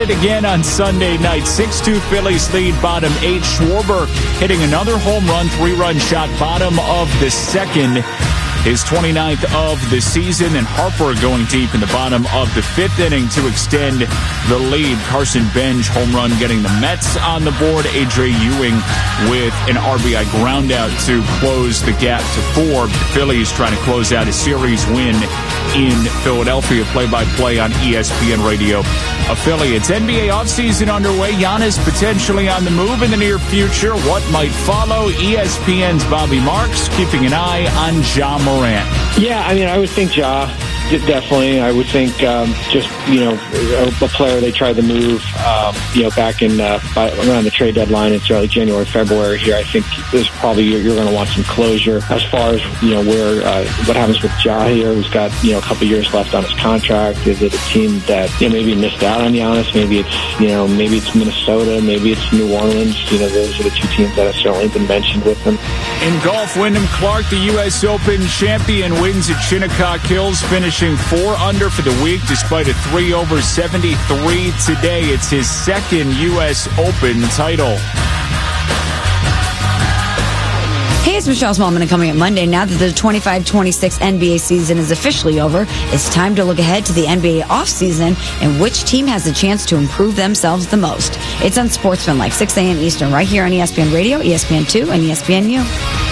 Again on Sunday night, 6-2 Phillies lead, bottom 8. Schwarber hitting another home run, 3-run shot, bottom of the second. His 29th of the season, and Harper going deep in the bottom of the 5th inning to extend the lead. Carson Bench home run getting the Mets on the board. A.J. Ewing with an RBI ground out to close the gap to 4. The Phillies trying to close out a series win in Philadelphia. Play-by-play on ESPN Radio affiliates. NBA offseason underway. Giannis potentially on the move in the near future. What might follow? ESPN's Bobby Marks keeping an eye on Ja Morant. Yeah, I mean, I would think Ja, definitely. I would think just, a player they tried to move, back in around the trade deadline. It's early January, February here. I think there's probably you're going to want some closure as far as, where what happens with Ja here, who's got, a couple years left on his contract. Is it a team that, maybe missed out on Giannis? Maybe it's Minnesota. Maybe it's New Orleans. Those are the two teams that have certainly been mentioned with him. In golf, Wyndham Clark, the U.S. Open champion, wins at Shinnecock Hills, finishing 4 under for the week despite a 3 over 73 today. It's his second U.S. Open title. Hey, it's Michelle Smallman, and coming up Monday, now that the 25-26 NBA season is officially over, it's time to look ahead to the NBA offseason and which team has a chance to improve themselves the most. It's Unsportsmanlike, 6 a.m. Eastern, right here on ESPN Radio, ESPN2, and ESPNU.